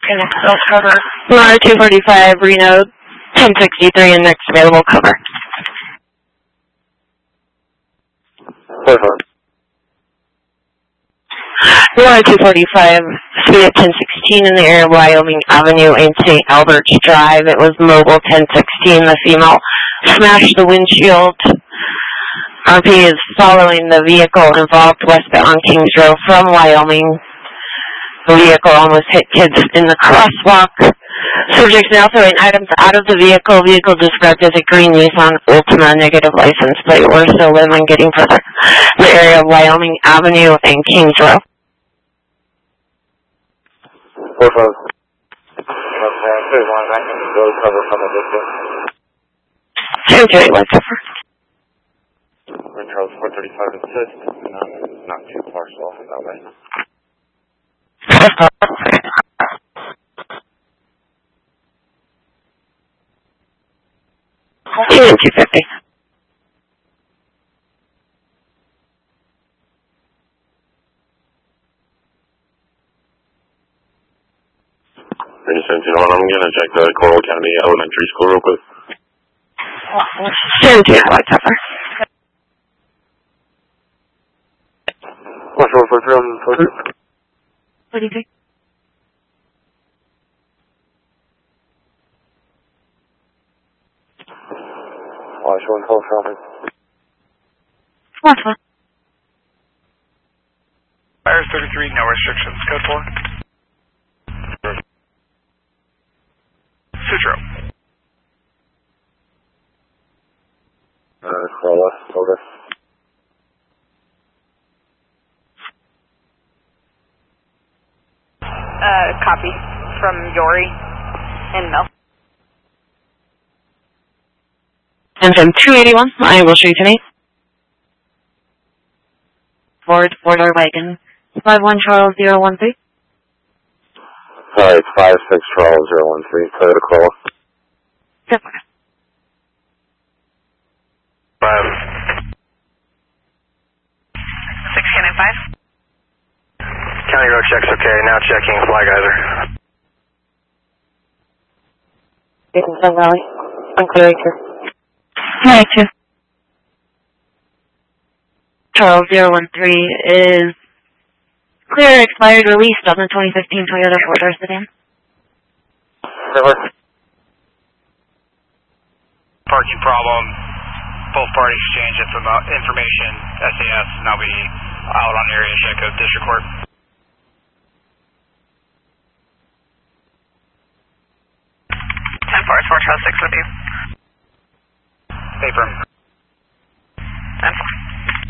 Connect cover. Lar 245, Reno 1063, and next available cover. Lar 245, speed at 1016 in the area of Wyoming Avenue and St. Albert's Drive. It was mobile 1016. The female smashed the windshield. RP is following the vehicle involved westbound Kings Road from Wyoming. The vehicle almost hit kids in the crosswalk. Subjects now throwing items out of the vehicle. Vehicle described as a green Nissan Altima, negative license plate. We're still in and getting further. The area of Wyoming Avenue and Kings Road. 45. Okay, one back and go cover from a distance. 10-8, light cover. Charles 435 assist, not too far off in that way. 250. I'm going to check the Coral Academy Elementary School real quick. 10-2, light cover. What's your first round? 43. Showing call traffic. What's one? Fire 33, no restrictions. Code 4. Sutro. Corolla, over. Copy from Yori and Mel. And from 281, I will show you tonight. Ford four-door wagon. 51 Charles 013. Alright, 56 Charles 013. Clear the Corolla. Yep. 695. County road checks okay. Now checking Fly Geyser. Sun Valley. Unclear acre. Right, 2. Charles 013 is clear, expired, released on the 2015 Toyota 4-door sedan. Parking problem. Both parties exchange information. SAS now be out on area check of District Court. 10-4, 4 Charles 6 with you. Paper.